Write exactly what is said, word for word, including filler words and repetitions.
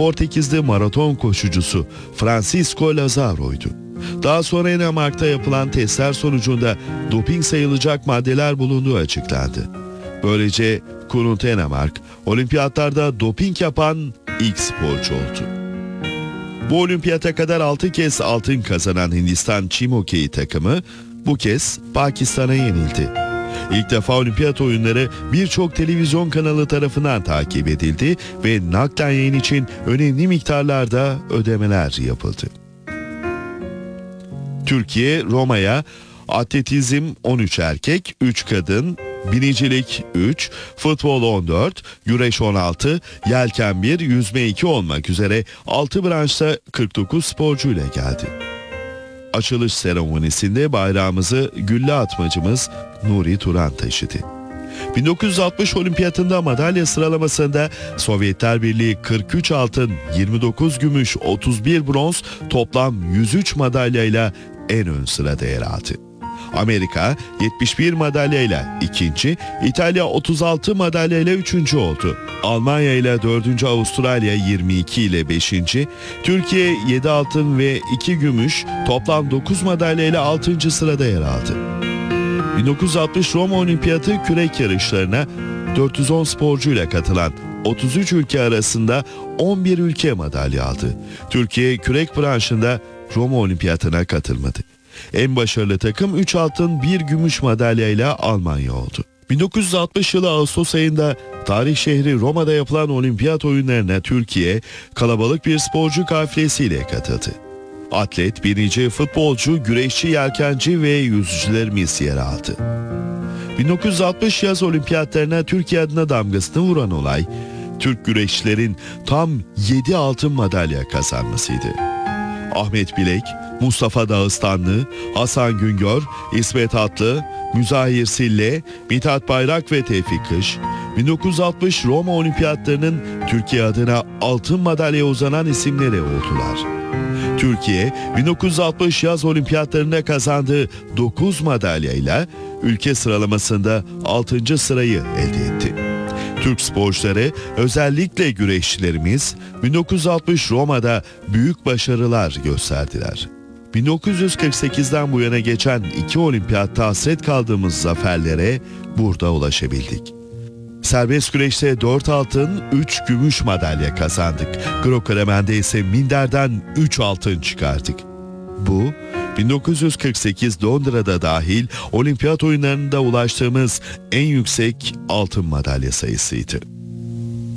Portekizli maraton koşucusu Francisco Lazaro'ydu. Daha sonra Enemark'ta yapılan testler sonucunda doping sayılacak maddeler bulunduğu açıklandı. Böylece Kurut Enemark, olimpiyatlarda doping yapan ilk sporcu oldu. Bu olimpiyata kadar altı kez altın kazanan Hindistan çim hokeyi takımı bu kez Pakistan'a yenildi. İlk defa olimpiyat oyunları birçok televizyon kanalı tarafından takip edildi ve naklen yayın için önemli miktarlarda ödemeler yapıldı. Türkiye, Roma'ya atletizm on üç erkek, üç kadın, binicilik üç, futbol on dört, güreş on altı, yelken bir, yüzme iki olmak üzere altı branşta kırk dokuz sporcuyla geldi. Açılış seremonisinde bayrağımızı gülle atmacımız Nuri Turan taşıdı. bin dokuz yüz altmış olimpiyatında madalya sıralamasında Sovyetler Birliği kırk üç altın, yirmi dokuz gümüş, otuz bir bronz, toplam yüz üç madalyayla en ön sırada yer aldı. Amerika yetmiş bir madalyayla ikinci, İtalya otuz altı madalyayla üçüncü oldu. Almanya ile dördüncü, Avustralya yirmi iki ile beşinci, Türkiye yedi altın ve iki gümüş, toplam dokuz madalyayla altıncı sırada yer aldı. bin dokuz yüz altmış Roma Olimpiyatı kürek yarışlarına dört yüz on sporcuyla katılan otuz üç ülke arasında on bir ülke madalya aldı. Türkiye kürek branşında Roma Olimpiyatına katılmadı. En başarılı takım üç altın bir gümüş madalyayla Almanya oldu. bin dokuz yüz altmış yılı Ağustos ayında tarih şehri Roma'da yapılan olimpiyat oyunlarına Türkiye kalabalık bir sporcu kafilesiyle katıldı. Atlet, binici, futbolcu, güreşçi, yelkenci ve yüzücülerimiz yer aldı. bin dokuz yüz altmış yaz olimpiyatlarına Türkiye adına damgasını vuran olay, Türk güreşçilerin tam yedi altın madalya kazanmasıydı. Ahmet Bilek, Mustafa Dağıstanlı, Hasan Güngör, İsmet Atlı, Müzahir Sille, Mithat Bayrak ve Tevfik Kış, bin dokuz yüz altmış Roma Olimpiyatlarının Türkiye adına altın madalyaya uzanan isimleri oldular. Türkiye, bin dokuz yüz altmış yaz olimpiyatlarında kazandığı dokuz madalyayla ülke sıralamasında altıncı sırayı elde etti. Türk sporcuları, özellikle güreşçilerimiz bin dokuz yüz altmış Roma'da büyük başarılar gösterdiler. bin dokuz yüz kırk sekizden bu yana geçen iki olimpiyatta hasret kaldığımız zaferlere burada ulaşabildik. Serbest güreşte dört altın, üç gümüş madalya kazandık. Greco-Romen'de ise minderden üç altın çıkardık. Bu, bin dokuz yüz kırk sekiz Londra'da dahil olimpiyat oyunlarında ulaştığımız en yüksek altın madalya sayısıydı.